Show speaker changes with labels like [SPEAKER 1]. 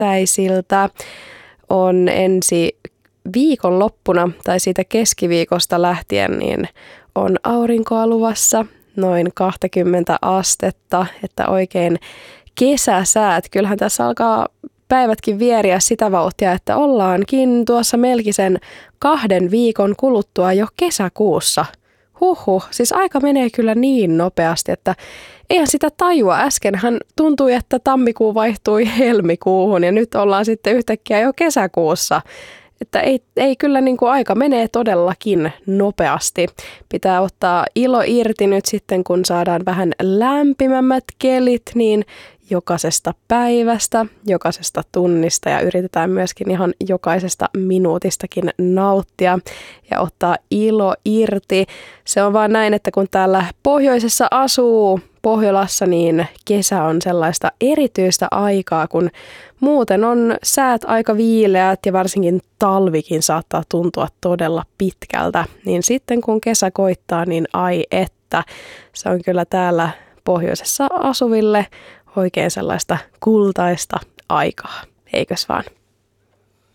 [SPEAKER 1] kesäisiltä. On ensi viikonloppuna tai siitä keskiviikosta lähtien niin on aurinkoa luvassa noin 20 astetta, että oikein kesäsäät. Kyllähän tässä alkaa päivätkin vieriä sitä vauhtia, että ollaankin tuossa melkein 2 viikon kuluttua jo kesäkuussa. Siis aika menee kyllä niin nopeasti, että eihän sitä tajua. Äskenhän tuntui, että tammikuu vaihtui helmikuuhun ja nyt ollaan sitten yhtäkkiä jo kesäkuussa. Että ei kyllä niin kuin aika menee todellakin nopeasti. Pitää ottaa ilo irti nyt sitten, kun saadaan vähän lämpimämmät kelit, niin jokaisesta päivästä, jokaisesta tunnista ja yritetään myöskin ihan jokaisesta minuutistakin nauttia ja ottaa ilo irti. Se on vaan näin, että kun täällä pohjoisessa asuu, Pohjolassa, niin kesä on sellaista erityistä aikaa, kun muuten on säät aika viileät ja varsinkin talvikin saattaa tuntua todella pitkältä. Niin sitten kun kesä koittaa, niin ai että, se on kyllä täällä pohjoisessa asuville oikein sellaista kultaista aikaa, eikös vaan?